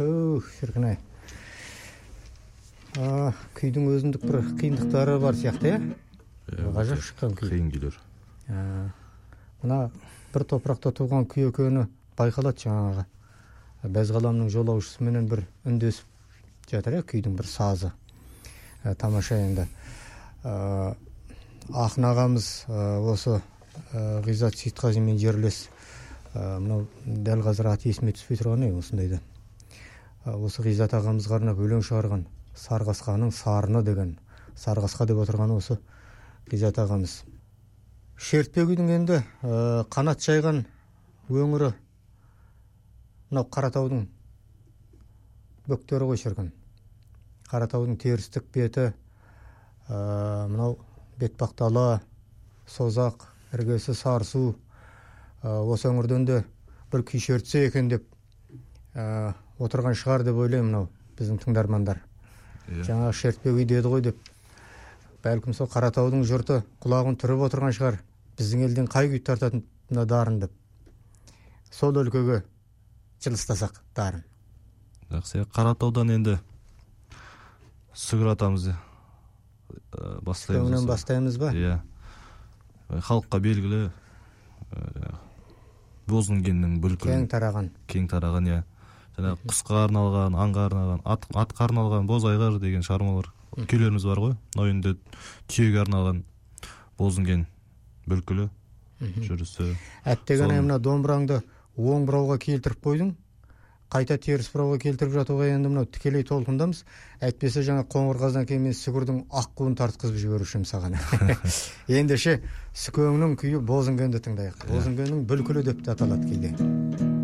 Түх, шіркін-ай. Күйдің өзіндік бір қиындықтары бар сияқты, ғажап шыққан күй. Қиын күйлер. Мына бір топырақта туған күй екені байқалады жаңағы. Бәз ғаламның жолаушысыменен бір үндесіп жатыр, күйдің бір сазы. Тамаша енді. Ақын ағамыз осы Ғизат Сейітқазимен жерлес. Мынау дәл қазір аты есіме түспей тұрған осындайды. Осы Ғизат ағамызға арнап өлең шығарған Сарғасқаның сарыны деген, Сарғасқа деп отырған осы Ғизат ағамыз. Шертпе күйдің енді қанат жайған өңірі мынау Қаратаудың бөктері ғой шіркін. Қаратаудың терістік беті, мынау Бетпақдала, Созақ, іргесі Сарысу, осы өңірден де бір күй шертсе екен деп отырған шығар деп ойлаймын мынау біздің тыңдармандар. Жаңағы шертпе күй деді ғой деп. Бәлкім сол Қаратаудың жұрты құлағын түріп отырған шығар. Біздің елден қай күй тартатынына дарын деп. Сол өлкеге жылыстасақ дарын. Жақсы, Қаратаудан енді Сүгір атамызды бастаймыз ба? Иә. Халыққа белгілі Бозінгеннің бүлкілі. Кең тараған, иә. Жаңағы құсқа арналған, аңға арналған, атқа арналған Бозайғыр деген шығармалар күйлеріміз бар ғой. Ойында түйеге арналған Бозінген бүлкілі жүрісі. Әттеген мына домбыраңды оң бұрауға келтіріп қойдың. Қайта теріс бұрауға келтіріп жатуға енді мынау тікелей толқындамыз. Әйтпесе жаңа Қоңырқаздан кейін мен Сүгірдің аққуын тартқызып жіберушім саған. Ендеше Сүкеңнің күйі Бозінгенді тыңдайық. Бозінгеннің бүлкілі деп те аталады кейде.